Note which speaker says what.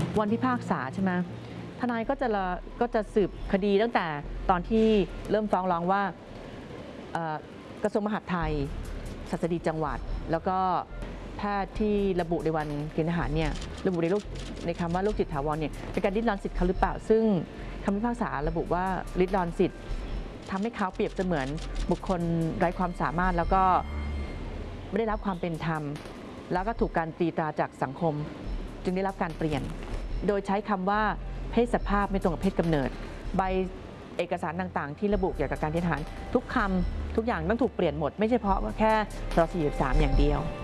Speaker 1: วันพิพากษาใช่ไหมทนายก็จะสืบคดีตั้งแต่ตอนที่เริ่มฟ้องร้องว่ากระทรวงมหาดไทยศัสดีจังหวัดแล้วก็แพทย์ที่ระบุในวันเกณฑ์ทหารเนี่ยระบุในคำว่าโรคจิตถาวรเนี่ยเป็นการริดรอนสิทธิ์เขาหรือเปล่าซึ่งคำพิพากษาระบุว่าริดรอนสิทธิ์ทำให้เขาเปรียบเสมือนบุคคลไร้ความสามารถแล้วก็ไม่ได้รับความเป็นธรรมแล้วก็ถูกการตีตราจากสังคมจึงได้รับการเปลี่ยนโดยใช้คำว่าเพศสภาพไม่ตรงกับเพศกำเนิดใบเอกสารต่างๆที่ระบุเกี่ยวกับการเกณฑ์ทหารทุกคำทุกอย่างต้องถูกเปลี่ยนหมดไม่ใช่เพราะว่าแค่ร.43 อย่างเดียว